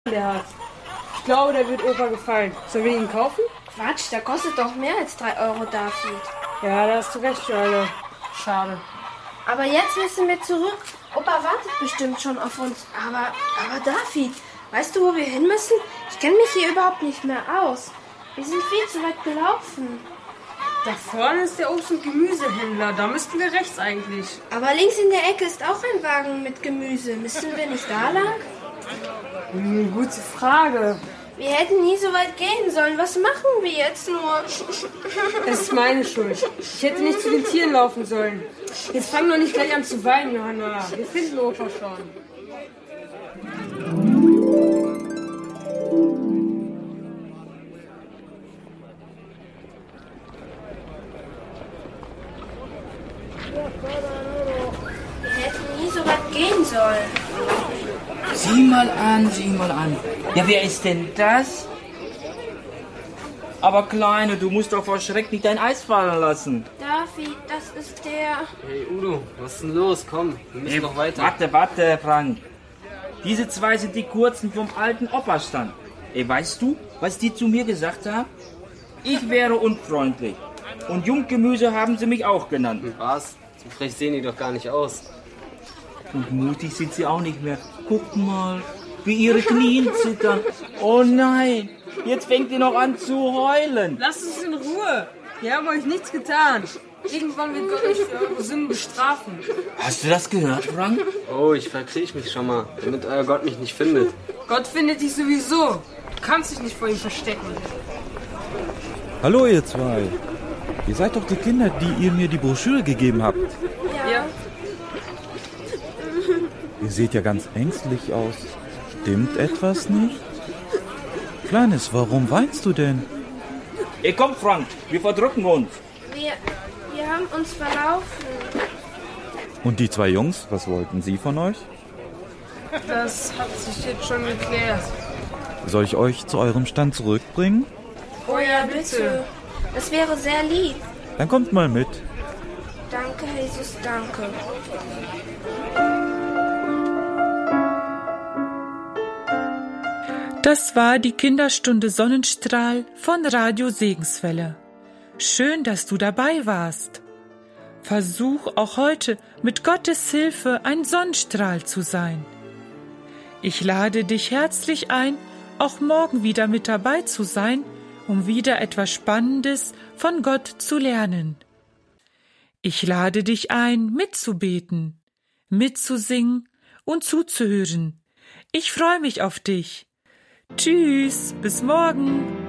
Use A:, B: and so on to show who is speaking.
A: der hat. Ich glaube, der wird Opa gefallen. Sollen wir ihn kaufen?
B: Quatsch, der kostet doch mehr als 3 Euro, David.
A: Ja, da hast du recht, Joelle. Schade.
B: Aber jetzt müssen wir zurück. Opa wartet bestimmt schon auf uns. Aber David, weißt du, wo wir hin müssen? Ich kenne mich hier überhaupt nicht mehr aus. Wir sind viel zu weit gelaufen.
A: Da vorne ist der Obst- und Gemüsehändler. Da müssten wir rechts eigentlich.
B: Aber links in der Ecke ist auch ein Wagen mit Gemüse. Müssen wir nicht da lang?
A: Gute Frage.
B: Wir hätten nie so weit gehen sollen. Was machen wir jetzt nur?
A: Es ist meine Schuld. Ich hätte nicht zu den Tieren laufen sollen. Jetzt fang doch nicht gleich an zu weinen, Johanna. Wir finden Opa schon.
B: Wir hätten nie so weit gehen sollen.
C: Sieh mal an. Ja, wer ist denn das? Aber Kleine, du musst doch vor Schreck nicht dein Eis fallen lassen.
B: David, das ist der...
D: Hey Udo, was ist denn los? Komm, wir müssen noch weiter.
C: Warte, Frank. Diese 2 sind die Kurzen vom alten Opa-Stand. Weißt du, was die zu mir gesagt haben? Ich wäre unfreundlich. Und Junggemüse haben sie mich auch genannt.
D: Was? So frech sehen die doch gar nicht aus.
C: Und mutig sind sie auch nicht mehr. Guck mal, wie ihre Knien zittern. Oh nein, jetzt fängt ihr noch an zu heulen.
A: Lasst uns in Ruhe. Wir haben euch nichts getan. Irgendwann wird Gott euch für eure Sünden bestrafen.
C: Hast du das gehört, Frank?
D: Oh, ich verkriech mich schon mal, damit euer Gott mich nicht findet.
A: Gott findet dich sowieso. Du kannst dich nicht vor ihm verstecken.
E: Hallo ihr 2. Ihr seid doch die Kinder, die ihr mir die Broschüre gegeben habt.
A: Ja.
E: Ihr seht ja ganz ängstlich aus. Stimmt etwas nicht? Kleines, warum weinst du denn?
C: Komm, Frank, wir verdrücken uns.
B: Wir haben uns verlaufen.
E: Und die 2 Jungs, was wollten sie von euch?
A: Das hat sich jetzt schon geklärt.
E: Soll ich euch zu eurem Stand zurückbringen?
B: Oh ja, bitte. Das wäre sehr lieb.
E: Dann kommt mal mit.
B: Danke, Jesus, danke.
F: Das war die Kinderstunde Sonnenstrahl von Radio Segenswelle. Schön, dass du dabei warst. Versuch auch heute mit Gottes Hilfe ein Sonnenstrahl zu sein. Ich lade dich herzlich ein, auch morgen wieder mit dabei zu sein, um wieder etwas Spannendes von Gott zu lernen. Ich lade dich ein, mitzubeten, mitzusingen und zuzuhören. Ich freue mich auf dich. Tschüss, bis morgen.